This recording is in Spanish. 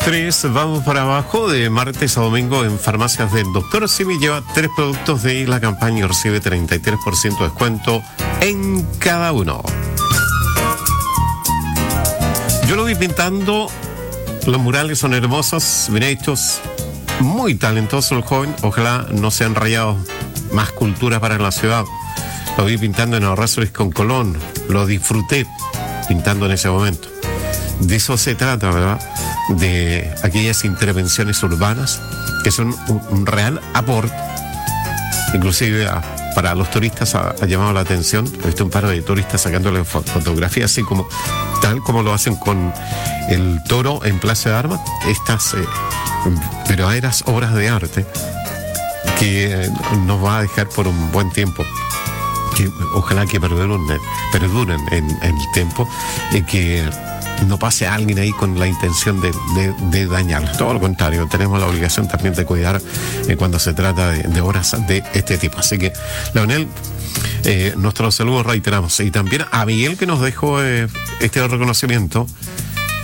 3, vamos para abajo. De martes a domingo en farmacias del Dr. Simi lleva 3 productos de la campaña y recibe 33% de descuento en cada uno. Yo lo vi pintando. Los murales son hermosos, bien hechos, muy talentoso el joven. Ojalá no sean rayados más cultura para la ciudad. Lo vi pintando en Arrastres con Colón. Lo disfruté pintando en ese momento. De eso se trata, ¿verdad? De aquellas intervenciones urbanas que son un real aporte. Inclusive para los turistas ha llamado la atención. He visto un par de turistas sacándole fotografías así como tal como lo hacen con el toro en Plaza de Armas. Estas verdaderas obras de arte que nos va a dejar por un buen tiempo, que ojalá que perduren en el tiempo, y que no pase alguien ahí con la intención de dañar. Todo lo contrario, tenemos la obligación también de cuidar cuando se trata de obras de este tipo. Así que, Leonel, nuestros saludos reiteramos. Y también a Miguel, que nos dejó este reconocimiento.